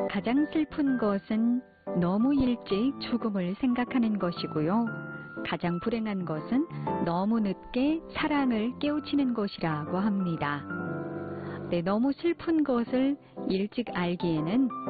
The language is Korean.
가장 슬픈 것은 너무 일찍 죽음을 생각하는 것이고요. 가장 불행한 것은 너무 늦게 사랑을 깨우치는 것이라고 합니다. 네, 너무 슬픈 것을 일찍 알기에는